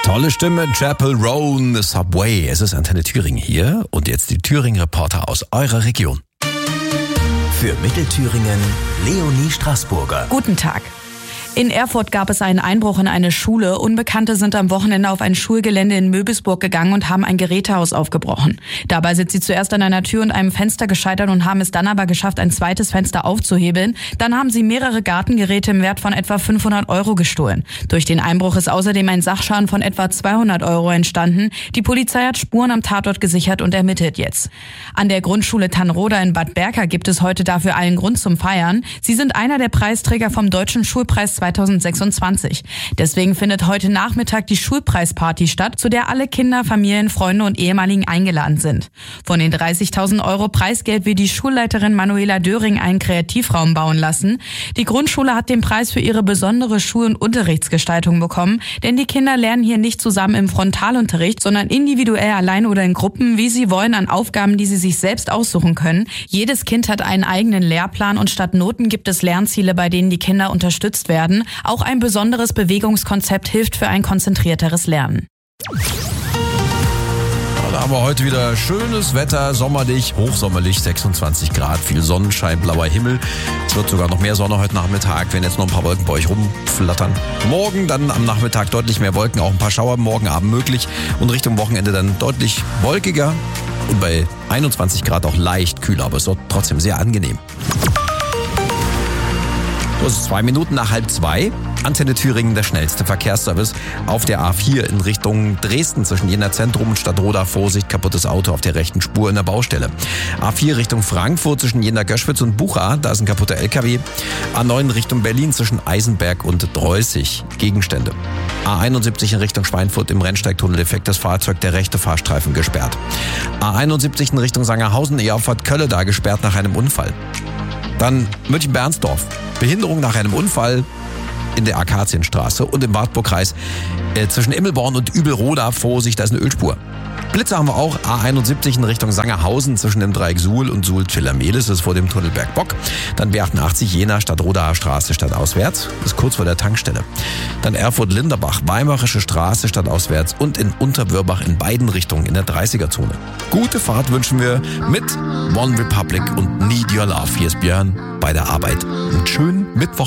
Tolle Stimme, Chapel Roan, Subway. Es ist Antenne Thüringen hier und jetzt die Thüringen-Reporter aus eurer Region. Für Mittelthüringen, Leonie Straßburger. Guten Tag. In Erfurt gab es einen Einbruch in eine Schule. Unbekannte sind am Wochenende auf ein Schulgelände in Möbelsburg gegangen und haben ein Gerätehaus aufgebrochen. Dabei sind sie zuerst an einer Tür und einem Fenster gescheitert und haben es dann aber geschafft, ein zweites Fenster aufzuhebeln. Dann haben sie mehrere Gartengeräte im Wert von etwa 500 Euro gestohlen. Durch den Einbruch ist außerdem ein Sachschaden von etwa 200 Euro entstanden. Die Polizei hat Spuren am Tatort gesichert und ermittelt jetzt. An der Grundschule Tannroda in Bad Berka gibt es heute dafür allen Grund zum Feiern. Sie sind einer der Preisträger vom Deutschen Schulpreis 2026. Deswegen findet heute Nachmittag die Schulpreisparty statt, zu der alle Kinder, Familien, Freunde und Ehemaligen eingeladen sind. Von den 30.000 Euro Preisgeld will die Schulleiterin Manuela Döring einen Kreativraum bauen lassen. Die Grundschule hat den Preis für ihre besondere Schul- und Unterrichtsgestaltung bekommen, denn die Kinder lernen hier nicht zusammen im Frontalunterricht, sondern individuell allein oder in Gruppen, wie sie wollen, an Aufgaben, die sie sich selbst aussuchen können. Jedes Kind hat einen eigenen Lehrplan und statt Noten gibt es Lernziele, bei denen die Kinder unterstützt werden. Auch ein besonderes Bewegungskonzept hilft für ein konzentrierteres Lernen. Da haben wir heute wieder schönes Wetter, sommerlich, hochsommerlich, 26 Grad, viel Sonnenschein, blauer Himmel. Es wird sogar noch mehr Sonne heute Nachmittag, wenn jetzt noch ein paar Wolken bei euch rumflattern. Morgen dann am Nachmittag deutlich mehr Wolken, auch ein paar Schauer morgen Abend möglich und Richtung Wochenende dann deutlich wolkiger und bei 21 Grad auch leicht kühler, aber es wird trotzdem sehr angenehm. Das ist 2 Minuten nach 1:30. Antenne Thüringen, der schnellste Verkehrsservice auf der A4 in Richtung Dresden zwischen Jena Zentrum und Stadtroda. Vorsicht, kaputtes Auto auf der rechten Spur in der Baustelle. A4 Richtung Frankfurt zwischen Jena Göschwitz und Bucha, da ist ein kaputter LKW. A9 Richtung Berlin zwischen Eisenberg und Dreußig, Gegenstände. A71 in Richtung Schweinfurt im Rennsteigtunnel, defektes Fahrzeug, der rechte Fahrstreifen gesperrt. A71 in Richtung Sangerhausen, Erfurt Kölle, da gesperrt nach einem Unfall. Dann München-Bernsdorf. Behinderung nach einem Unfall in der Akazienstraße und im Wartburgkreis zwischen Immelborn und Übelroda. Vorsicht, da ist eine Ölspur. Blitze haben wir auch. A71 in Richtung Sangerhausen zwischen dem Dreieck Suhl und Suhl-Zwillamelis, das ist vor dem Tunnel Bergbock. Dann B88 Jena Stadtrodaer Straße stadtauswärts, das ist kurz vor der Tankstelle. Dann Erfurt-Linderbach, Weimarische Straße stadtauswärts und in Unterwörbach in beiden Richtungen in der 30er-Zone. Gute Fahrt wünschen wir mit One Republic und Need Your Love. Hier ist Björn bei der Arbeit. Einen schönen Mittwoch.